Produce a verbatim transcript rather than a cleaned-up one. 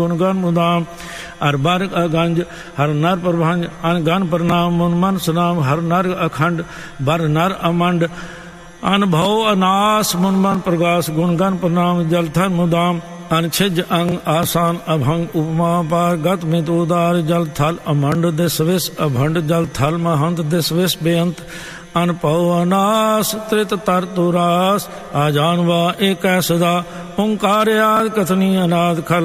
गुणगन मुदाम हर बर अगंज हर नर प्रभंज अन गन प्रणाम मुन मन सुनाम हर नर अखंड बर नर अमंड अनुभव अनास मुन मन प्रगास गुणगन प्रणाम जलथन मुदाम अनछिज अंग आसान अभंग उपमा पार गत मित उदार जल थल अमंड दिस विस अभंड जल थल महंत दिस विस बेअंत अनपव अनास त्रित तर तुरास आजानवा एक सदा ओंकार याद कथनी अनाद खल